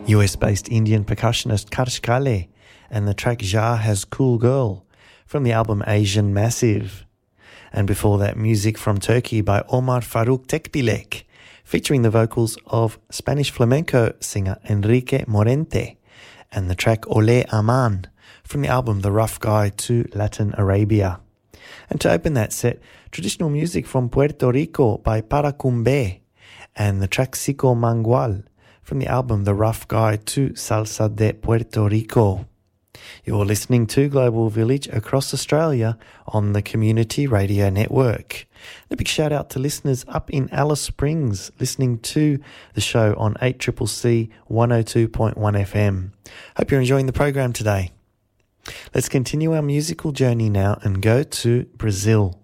US-based Indian percussionist Karsh Kale and the track Ja Has Cool Girl from the album Asian Massive. And before that, music from Turkey by Omar Faruk Tekbilek, featuring the vocals of Spanish flamenco singer Enrique Morente, and the track Ole Aman from the album The Rough Guide to Latin Arabia. And to open that set, traditional music from Puerto Rico by Paracumbe, and the track Sico Mangual from the album The Rough Guide to Salsa de Puerto Rico. You're listening to Global Village across Australia on the Community Radio Network. A big shout out to listeners up in Alice Springs listening to the show on 8CCC 102.1 FM. Hope you're enjoying the program today. Let's continue our musical journey now and go to Brazil.